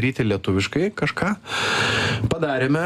daryti lietuviškai kažką. Padarėme,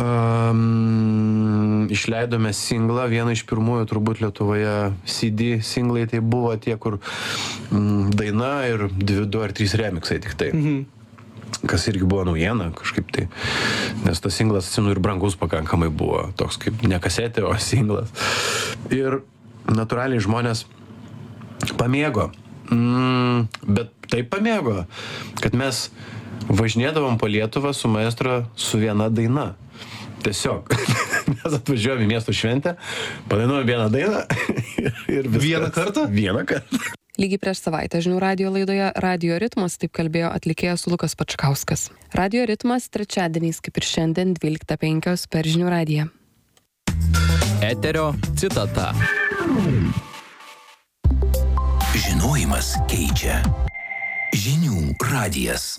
išleidome singlą, vieną iš pirmųjų turbūt Lietuvoje CD singlai, tai buvo tie, kur daina ir 2 ar 3 remixai tik tai. Kas irgi buvo naujiena kažkaip tai, nes tas singlas, atsimenu, ir brangus pakankamai buvo, toks kaip ne kasetė, o singlas. Ir natūraliai žmonės pamėgo, bet taip pamėgo, kad mes važinėdavom po Lietuvą su maestro su viena daina. Tiesiog. Mes atvažiuojame į miesto šventę, padainuojame vieną dainą ir viskas. Vieną kartą? Vieną kartą. Lygiai prieš savaitę Žinių radijo laidoje Radio ritmas taip kalbėjo atlikėjas Lukas Pačkauskas. Radio ritmas trečiadieniais, kaip ir šiandien, 12:05 per Žinių radiją. Eterio citata. Žinojimas keičia. Žinių radijas.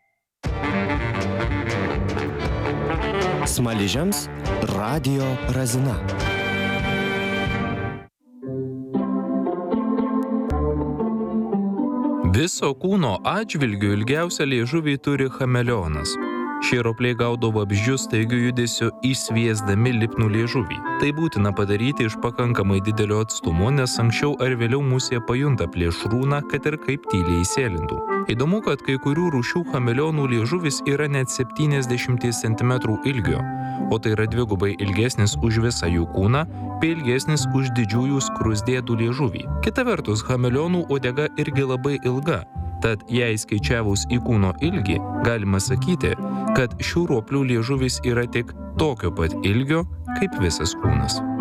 Smaližiams Radio Razina. Viso kūno atžvilgiu ilgiausią liežuvį turi chameleonas. Šie ropliai gaudo vabzdžius staigiu judesiu įsviesdami lipnų liežuvį. Tai būtina padaryti iš pakankamai didelio atstumo, nes anksčiau ar vėliau musė pajunta plėšrūną, kad ir kaip tyliai įsėlintų. Įdomu, kad kai kurių rūšių chameleonų liežuvis yra net 70 cm ilgio, o tai yra dvigubai ilgesnis už visą jų kūną, bei ilgesnis už didžiųjų skruzdėtų liežuvį. Kita vertus, chameleonų uodega irgi labai ilga. Tad jei skaičiavus į kūno ilgį, galima sakyti, kad šių roplių liežuvis yra tik tokio pat ilgio kaip visas kūnas.